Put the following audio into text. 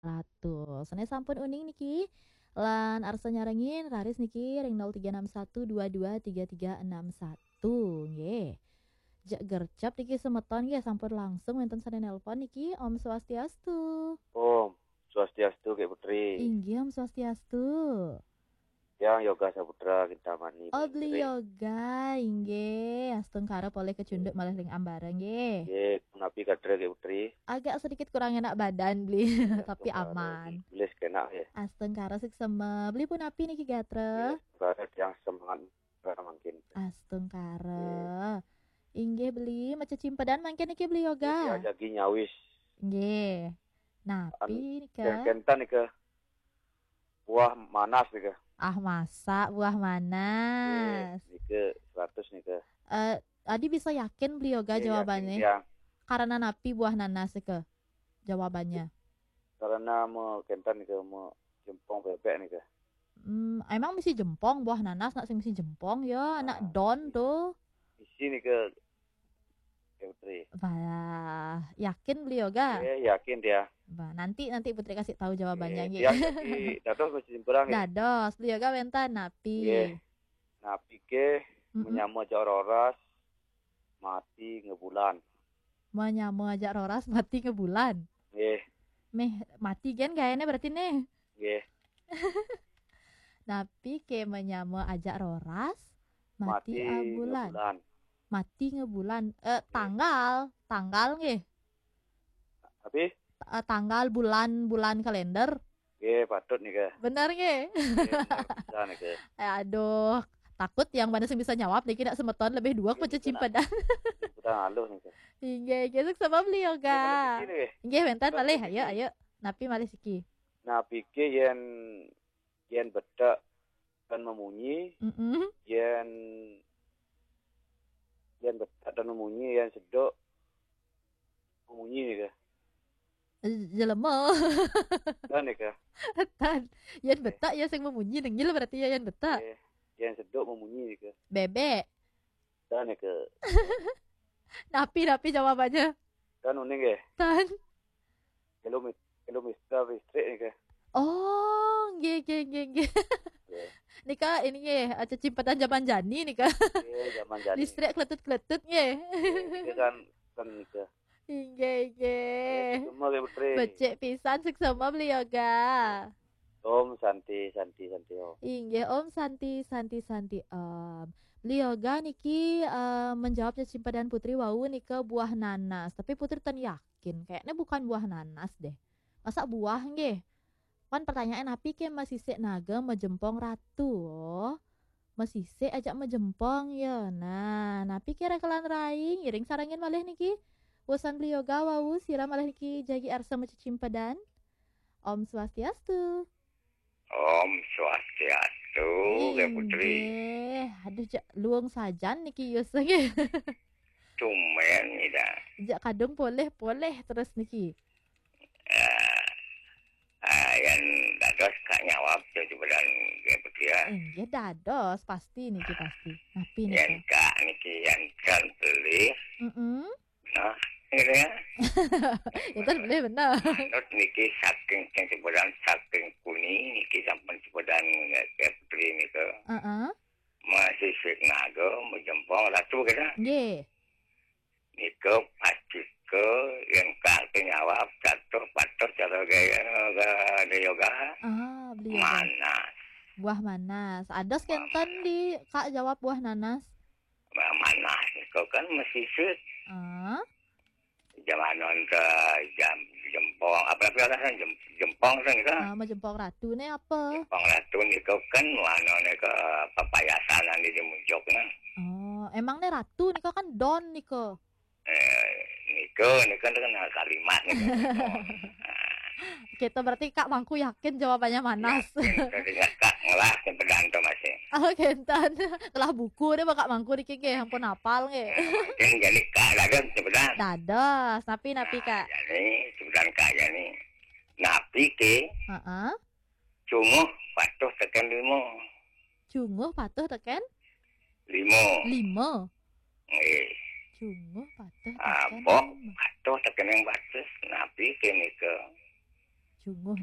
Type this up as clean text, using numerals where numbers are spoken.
Ratus. Sene sampun uning niki. Lan arsa nyarengin raris niki ring 0361223361 nggih. Jak gercep niki semeton nggih sampun langsung wonten sane nelpon niki Om Swastiastu. Om Swastiastu Kek Putri. Inggih Om Swastiastu. Yang Yoga Saputra kita mani Obli Putri. yoga inggih. Astun karep oleh kecunduk malah ring ambare nggih. Ye, napi kadre Kek Putri. Agak sedikit kurang enak badan beli Ya, tapi aman. Tulis kena ya. Astun karo sikseme beli pun api niki gatre. Barat yang semangat mungkin. Astun karo. Inggih beli maca cimpedan mangke niki beli yoga. Ya jadi nyawis. Nggih. Napi nika. Kentan nika. Buah manas nika. Ah masak buah manas. Nika 100 nika. Adi bisa yakin beli yoga jawabannya? Yakin, karena napi buah nanas ke jawabannya. Karena mau kentan nika mau jempong bebek nika. Emang mesti jempong buah nanas nak sing mesti jempong ya anak don tuh. Isi nika Putri. Bah, yakin beli yoga? Yakin dia. Bah, nanti Putri kasih tahu jawabannya Dia jadi dados mesti jemperang. Dados beli yoga bentan napi. Napi ke menyamu aja roras mati ngebulan. Menyamu aja roras mati ngebulan. Meh mati gen kayaknya berarti nih. Napi ke menyamu aja roras mati bulan. Mati ngebulan. Tanggal nggih. Tapi tanggal bulan kalender. Patut nih ke. Benar nggih. Bisa nih ke. Aduh, takut yang mana sing bisa nyawab nih tidak semeton lebih dua maca cimpedan. Kita halus nih ke. Inggih, gesek sama beli yoga. Inggih, bentar malih ayo. Napi malih siki. Napi ke yen bedak dan memunyi. Yen bedak dan memunyi, yen sedok memunyi nih ke. Jelema. Dan nih ke. Tan. Yen betak ya sing memunyi nenggil berarti ya yen betak. Yen sedok memunyi nih ke. Bebek. Dan nih ke. Napi jawabannya. Kan uning ya. Tan. Kilometer listrik nih ke. Oh, nggih. Nika ini nggih, aja cimpetan zaman jani nika. Zaman jani. Listrik kletut nggih. Ini kan nika. Inggih. Semua Putri. Becek pisan seksama beli yoga. Om Santi Om. Inggih Om Santi Om. Beli yoga niki menjawabnya cimpedan Putri wau nika buah nanas. Tapi Putri tan yakin kayaknya bukan buah nanas deh. Masa buah nggih? Kan pertanyaan api ke masih sik naga majempong ratu. Masih sik ajak majempong ya. Nah, napi kira kelan rai ngiring sarangin malih niki. Wasan beli yoga wau sira malih niki jagi arsa maca cimpedan. Om Swastiastu. Om Swastiastu, Kak Putri. Aduh, luang sajan niki yus nggih. Tumen ida. Jak kadung boleh terus niki. Yang dados kak nyawab cimpedan Kak Putri ya. Nggih dados pasti niki pasti. Napi niki. Yang kak niki yang kan beli. Nah, ini ya. Itu beli benar. Not niki saking cimpedan saking kuning niki sampun cimpedan Kak Putri niki. Masih sik naga menjempong ratu kita. Nggih. Niko pasti ke yang kak nyawab jatuh patuh cara gaya ada yoga. Beli manas. Buah manas. Ada skentan di kak jawab buah nanas. Manas niko kan masih sik. Zaman jam jempong apa kan jempong kan niko. Jempong ratu nih apa? Jempong ratu niko kan wano niko papayasan di muncul kan. Emang nih ratu niko kan don niko. Niko kan kalimat niko. Gitu berarti kak mangku yakin jawabannya manas. Kak ngelah cimpedan tuh masih. Kentan telah buku deh kak mangku niki nggih ampun hafal nggih. Jadi kak dados cimpedan. Dados, napi kak. Jadi cimpedan kak jadi napi ke. Cunguh patuh tekan 5. Cunguh patuh tekan 5. Cunguh patuh tekan 5. Pok patuh tekan yang batas napi ke niko. cunguh